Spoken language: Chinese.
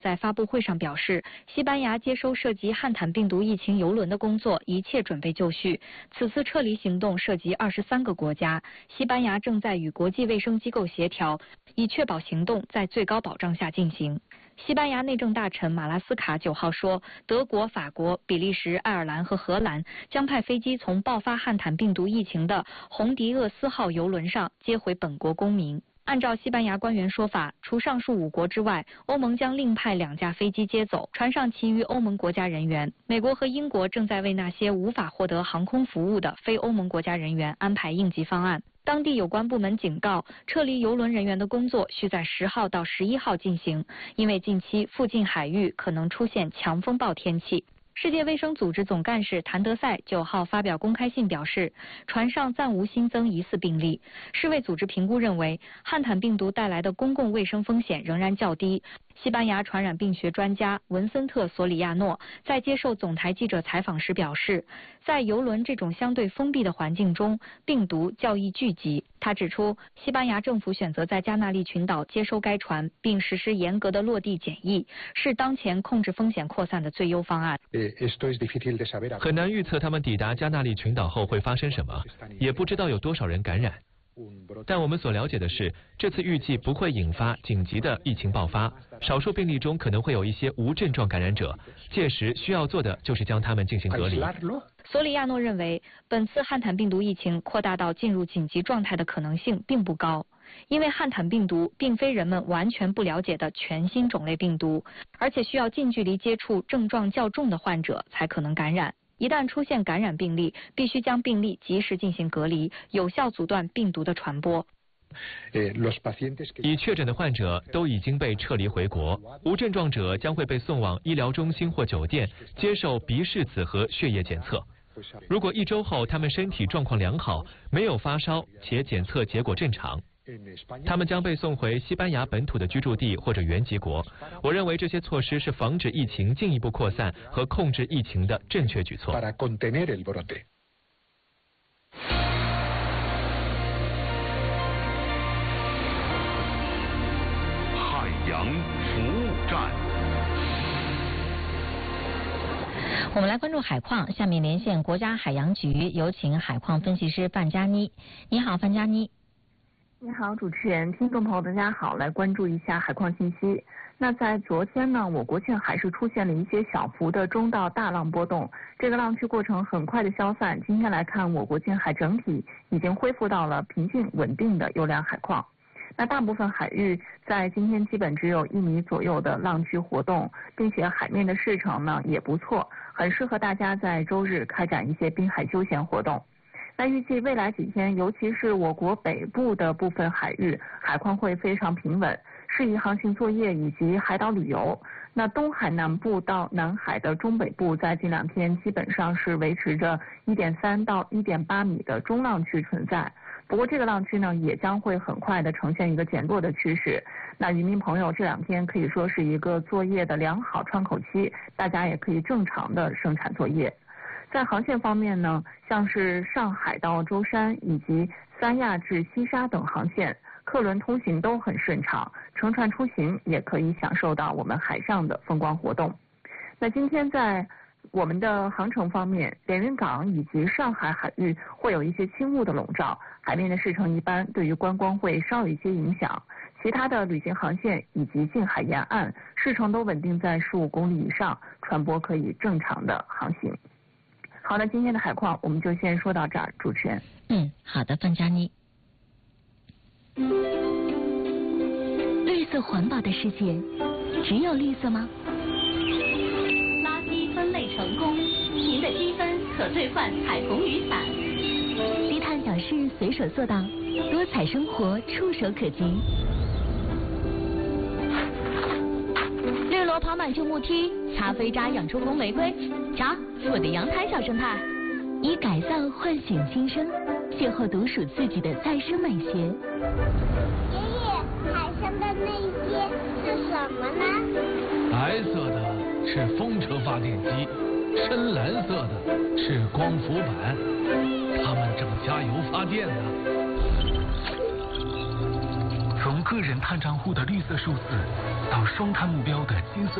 在发布会上表示，西班牙接收涉及汉坦病毒疫情邮轮的工作一切准备就绪。此次撤离行动涉及23个国家，西班牙正在与国际卫生机构协调，以确保行动在最高保障下进行。西班牙内政大臣马拉斯卡9号说，德国、法国、比利时、爱尔兰和荷兰将派飞机从爆发汉坦病毒疫情的洪迪厄斯号邮轮上接回本国公民。按照西班牙官员说法，除上述5国之外，欧盟将另派2架飞机接走，船上其余欧盟国家人员。美国和英国正在为那些无法获得航空服务的非欧盟国家人员安排应急方案。当地有关部门警告，撤离邮轮人员的工作需在10号到11号进行，因为近期附近海域可能出现强风暴天气。世界卫生组织总干事谭德赛9号发表公开信表示，船上暂无新增疑似病例。世卫组织评估认为，汉坦病毒带来的公共卫生风险仍然较低。西班牙传染病学专家文森特·索里亚诺在接受总台记者采访时表示，在邮轮这种相对封闭的环境中，病毒较易聚集。他指出，西班牙政府选择在加那利群岛接收该船，并实施严格的落地检疫，是当前控制风险扩散的最优方案。 很难预测他们抵达加那利群岛后会发生什么，也不知道有多少人感染。但我们所了解的是，这次预计不会引发紧急的疫情爆发，少数病例中可能会有一些无症状感染者，届时需要做的就是将他们进行隔离。 索里亚诺认为，本次汉坦病毒疫情扩大到进入紧急状态的可能性并不高，因为汉坦病毒并非人们完全不了解的全新种类病毒，而且需要近距离接触症状较重的患者才可能感染。一旦出现感染病例，必须将病例及时进行隔离，有效阻断病毒的传播。 已确诊的患者都已经被撤离回国，无症状者将会被送往医疗中心或酒店接受鼻拭子和血液检测。如果1周后他们身体状况良好，没有发烧且检测结果正常，他们将被送回西班牙本土的居住地或者原籍国。我认为这些措施是防止疫情进一步扩散和控制疫情的正确举措。 海洋服务站。 我们来关注海况，下面连线国家海洋局，有请海况分析师范佳妮。你好，范佳妮。 你好，主持人，听众朋友大家好，来关注一下海况信息。那在昨天呢，我国境还是出现了一些小幅的中到大浪波动，这个浪区过程很快的消散。今天来看，我国近海整体已经恢复到了平静稳定的优良海况。那大部分海域在今天基本只有1米左右的浪区活动，并且海面的势程呢也不错，很适合大家在周日开展一些滨海休闲活动。那预计未来几天，尤其是我国北部的部分海域，海况会非常平稳，适宜航行作业以及海岛旅游。那东海南部到南海的中北部，在近2天基本上是维持着1.3到1.8米的中浪区存在。不过这个浪区呢，也将会很快的呈现一个减弱的趋势。那渔民朋友这2天可以说是一个作业的良好窗口期，大家也可以正常的生产作业。在航线方面呢，像是上海到舟山以及三亚至西沙等航线，客轮通行都很顺畅，乘船出行也可以享受到我们海上的风光活动。那今天在我们的航程方面，连云港以及上海海域会有一些轻雾的笼罩，海面的势程一般，对于观光会稍有一些影响。其他的旅行航线以及近海沿岸势程都稳定在15公里以上，船舶可以正常的航行。好的，今天的海况我们就先说到这儿，主持人。 好的，范佳妮。绿色环保的世界，只有绿色吗？ 垃圾分类成功，您的积分可兑换彩虹雨伞。 低碳小事随手做到，多彩生活触手可及。绿萝跑满旧木梯，擦飞渣养出红玫瑰。瞧，我的阳台小生态。以改造唤醒新生，邂逅独属自己的再生美学。 爷爷，海上的那些是什么呢？ 白色的是风车发电机，深蓝色的是光伏板，它们正加油发电呢。 从个人碳账户的绿色数字到双碳目标的金色。